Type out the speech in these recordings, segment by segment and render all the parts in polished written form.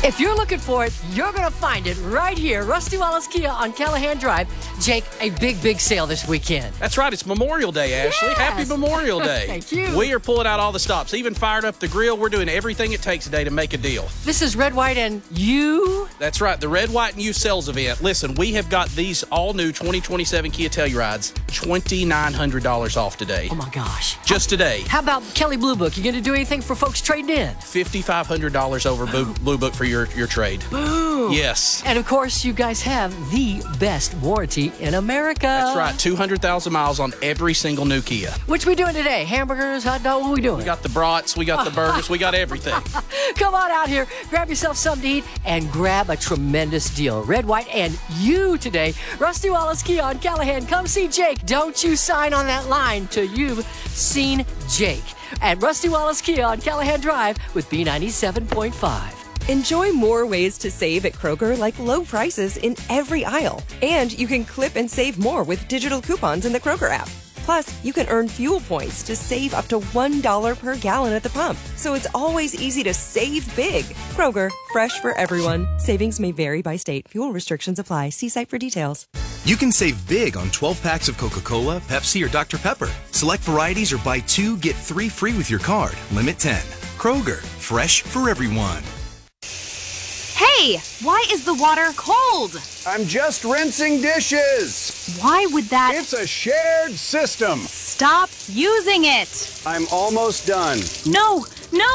If you're looking for it, you're going to find it right here. Rusty Wallace Kia on Callahan Drive. Jake, a big sale this weekend. That's right. It's Memorial Day, Ashley. Yes. Happy Memorial Day. Thank you. We are pulling out all the stops, even fired up the grill. We're doing everything it takes today to make a deal. This is Red, White, and You. That's right. The Red, White, and You sales event. Listen, we have got these all-new 2027 Kia Tellurides $2,900 off today. Oh, my gosh. Just today. How about Kelly Blue Book? You going to do anything for folks trading in? $5,500 over Blue Book for your trade. Boom. Yes. And, of course, you guys have the best warranty in America. That's right. 200,000 miles on every single new Kia. What we doing today? Hamburgers, hot dog, what are we doing? We got the brats, we got the burgers, we got everything. Come on out here, grab yourself something to eat, and grab a tremendous deal. Red, White, and You today. Rusty Wallace Kia on Callahan. Come see Jake. Don't you sign on that line till you've seen Jake. At Rusty Wallace Kia on Callahan Drive with B97.5. Enjoy more ways to save at Kroger, like low prices in every aisle. And you can clip and save more with digital coupons in the Kroger app. Plus, you can earn fuel points to save up to $1 per gallon at the pump. So it's always easy to save big. Kroger, fresh for everyone. Savings may vary by state. Fuel restrictions apply. See site for details. You can save big on 12 packs of Coca-Cola, Pepsi, or Dr. Pepper. Select varieties or buy 2, get 3 free with your card. Limit 10. Kroger, fresh for everyone. Hey, why is the water cold? I'm just rinsing dishes. Why would that... It's a shared system. Stop using it. I'm almost done. No!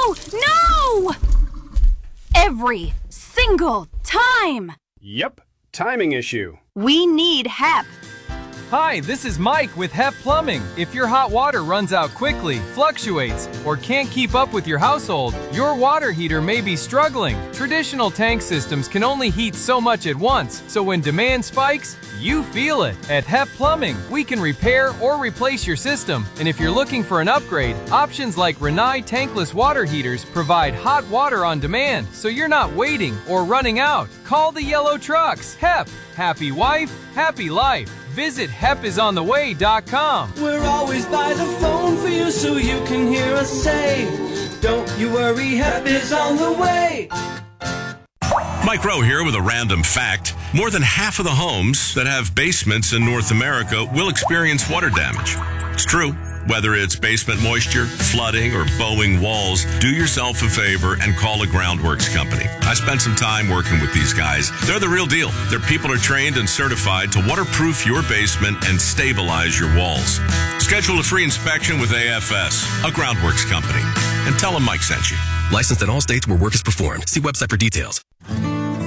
Every single time. Yep, timing issue. We need HEP. Hi, this is Mike with HEP Plumbing. If your hot water runs out quickly, fluctuates, or can't keep up with your household, your water heater may be struggling. Traditional tank systems can only heat so much at once, so when demand spikes, you feel it. At HEP Plumbing, we can repair or replace your system. And if you're looking for an upgrade, options like Rinnai tankless water heaters provide hot water on demand, so you're not waiting or running out. Call the yellow trucks. HEP. Happy wife, happy life. Visit HEPisontheway.com. We're always by the phone for you so you can hear us say, don't you worry, HEP is on the way. Mike Rowe here with a random fact. More than half of the homes that have basements in North America will experience water damage. It's true. Whether it's basement moisture, flooding, or bowing walls, do yourself a favor and call a Groundworks company. I spent some time working with these guys. They're the real deal. Their people are trained and certified to waterproof your basement and stabilize your walls. Schedule a free inspection with AFS, a Groundworks company, and tell them Mike sent you. Licensed in all states where work is performed. See website for details.